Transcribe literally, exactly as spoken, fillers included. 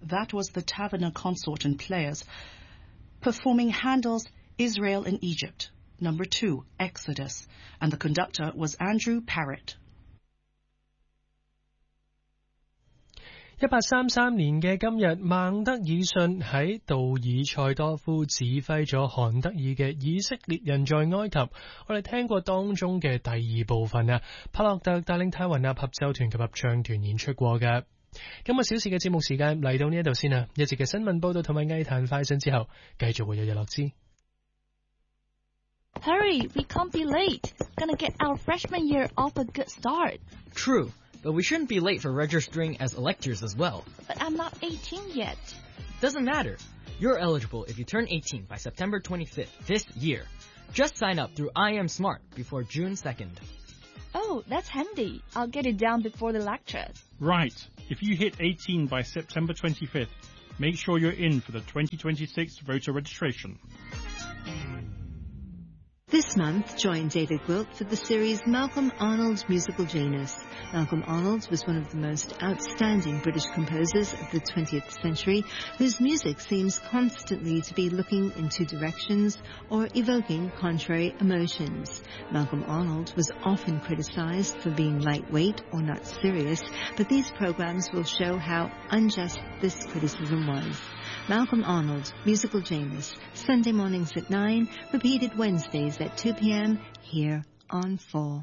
That was the Taverner Consort and Players, performing Handel's Israel in Egypt, number two, Exodus, and the conductor was Andrew Parrott. 一八三三年嘅今日，孟德爾遜喺杜爾塞多夫指揮咗韓德爾嘅以色列人在埃及。我哋聽過當中嘅第二部分啊，帕洛特帶領泰雲納合奏團及合唱團演出過嘅。今個小時嘅節目時間嚟到呢一度先啦，一節嘅新聞報道同埋藝壇快訊之後，繼續會有日落之。 Hurry, we can't be late. Gonna get our freshman year off a good start. True, but we shouldn't be late for registering as electors as well. But I'm not eighteen yet. Doesn't matter. You're eligible if you turn eighteen by September twenty-fifth this year. Just sign up through I Am Smart before June second. Oh, that's handy. I'll get it down before the lectures. Right. If you hit eighteen by September twenty-fifth, make sure you're in for the twenty twenty-six voter registration. This month, join David Gwilt for the series Malcolm Arnold's Musical Janus. Malcolm Arnold was one of the most outstanding British composers of the twentieth century, whose music seems constantly to be looking in two directions or evoking contrary emotions. Malcolm Arnold was often criticized for being lightweight or not serious, but these programs will show how unjust this criticism was. Malcolm Arnold, Musical Janus, Sunday mornings at nine, repeated Wednesdays at two p.m. here on four.